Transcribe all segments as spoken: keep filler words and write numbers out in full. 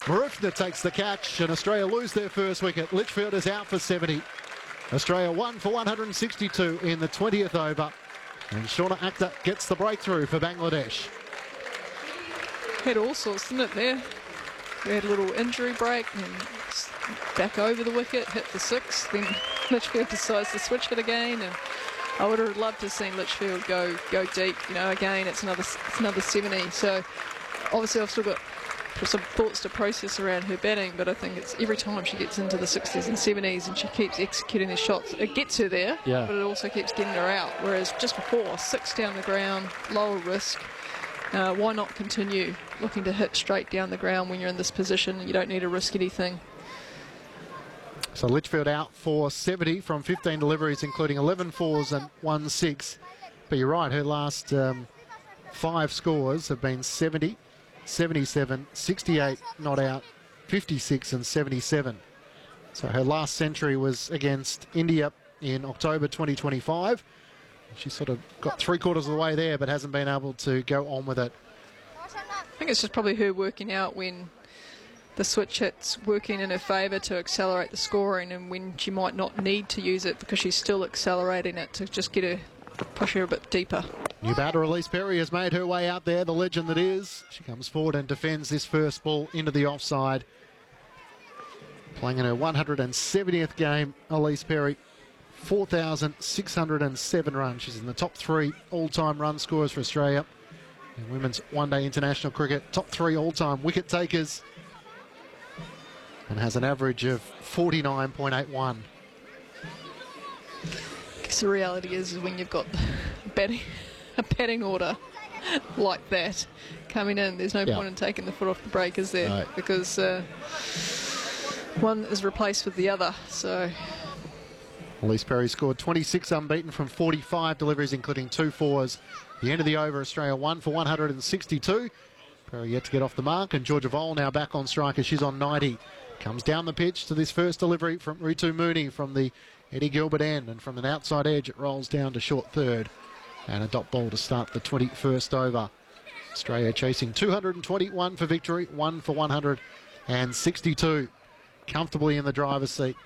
Marufna takes the catch and Australia lose their first wicket. Litchfield is out for seventy. Australia one for one hundred sixty-two in the twentieth over. And Shauna Akhtar gets the breakthrough for Bangladesh. Had all sorts, didn't it, there? We had a little injury break and back over the wicket, hit for six. Then Litchfield decides to switch it again. And I would have loved to have seen Litchfield go go deep. You know, again, it's another, it's another seventy. So obviously I've still got some thoughts to process around her batting, but I think it's every time she gets into the sixties and seventies and she keeps executing the shots, it gets her there, yeah. but it also keeps getting her out. Whereas just before, six down the ground, lower risk. Uh, why not continue looking to hit straight down the ground when you're in this position? You don't need to risk anything. So Litchfield out for seventy from fifteen deliveries, including eleven fours and one six. But you're right, her last um, five scores have been seventy, seventy-seven, sixty-eight, not out, fifty-six and seventy-seven. So her last century was against India in October twenty twenty-five. She sort of got three quarters of the way there, but hasn't been able to go on with it. I think it's just probably her working out when the switch hit's working in her favour to accelerate the scoring, and when she might not need to use it because she's still accelerating it to just get her, push her a bit deeper. New batter Elise Perry has made her way out there, the legend that is. She comes forward and defends this first ball into the offside. Playing in her one hundred seventieth game, Elise Perry. four thousand six hundred seven runs. She's in the top three all-time run scorers for Australia in women's one-day international cricket. Top three all-time wicket takers. And has an average of forty-nine point eight one. I guess the reality is, is when you've got a batting, a batting order like that coming in, there's no yeah. point in taking the foot off the brake, is there? No. Because uh, one is replaced with the other. So Elise Perry scored twenty-six unbeaten from forty-five deliveries, including two fours. The end of the over, Australia one for one hundred sixty-two. Perry yet to get off the mark, and Georgia Vole now back on strike as she's on ninety. Comes down the pitch to this first delivery from Ritu Mooney from the Eddie Gilbert end, and from an outside edge it rolls down to short third. And a dot ball to start the twenty-first over. Australia chasing two hundred twenty-one for victory, one for one hundred sixty-two. Comfortably in the driver's seat.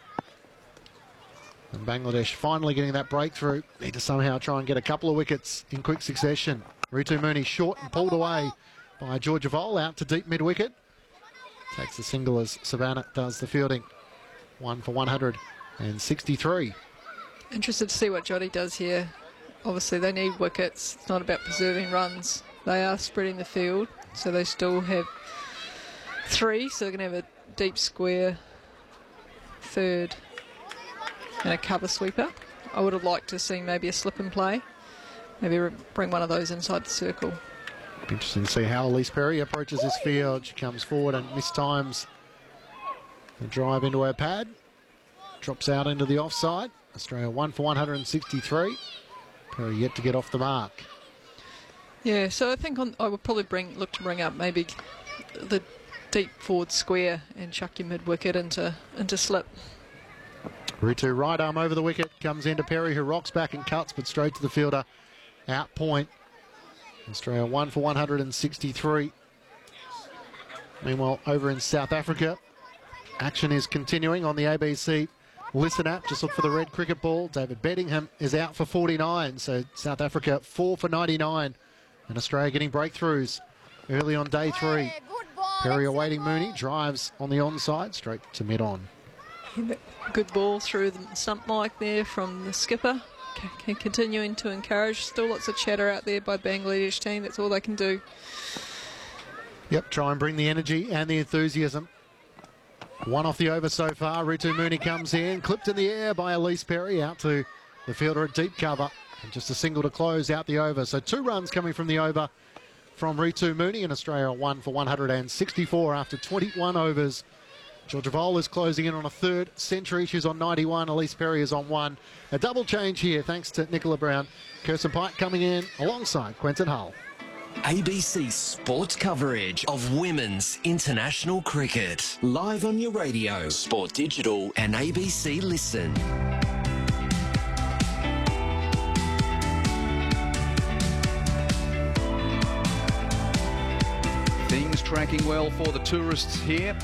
And Bangladesh finally getting that breakthrough. Need to somehow try and get a couple of wickets in quick succession. Ritu Mooney short and pulled away by Georgia Vole out to deep mid-wicket. Takes the single as Savannah does the fielding. One for one hundred sixty-three. Interested to see what Jodie does here. Obviously they need wickets. It's not about preserving runs. They are spreading the field, so they still have three, so they're going to have a deep square, third, and a cover sweeper. I would have liked to see maybe a slip and play. Maybe bring one of those inside the circle. Interesting to see how Elise Perry approaches this field. She comes forward and mistimes the drive into her pad. Drops out into the offside. Australia one for one hundred sixty-three. Perry yet to get off the mark. Yeah, so I think on, I would probably bring look to bring up maybe the deep forward square and chuck your mid-wicket into, into slip. Ritu right arm over the wicket. Comes into Perry, who rocks back and cuts, but straight to the fielder. Out point. Australia one for one hundred sixty-three. Meanwhile, over in South Africa, action is continuing on the A B C Listen app. Just look for the red cricket ball. David Beddingham is out for forty-nine. So South Africa four for ninety-nine. And Australia getting breakthroughs early on day three. Perry awaiting Mooney. Drives on the onside, straight to mid-on. Good ball through the stump mic there from the skipper. C continuing to encourage. Still lots of chatter out there by Bangladesh team. That's all they can do. Yep, try and bring the energy and the enthusiasm. One off the over so far. Ritu Mooney comes in. Clipped in the air by Elise Perry. Out to the fielder at deep cover. And just a single to close out the over. So two runs coming from the over from Ritu Mooney. And Australia one for one hundred sixty-four after twenty-one overs. Georgia Vole is closing in on a third century. She's on ninety-one. Elise Perry is on one. A double change here thanks to Nicola Brown. Kirsten Pike coming in alongside Quentin Hull. A B C sports coverage of women's international cricket. Live on your radio, Sport Digital and A B C Listen. Things tracking well for the tourists here.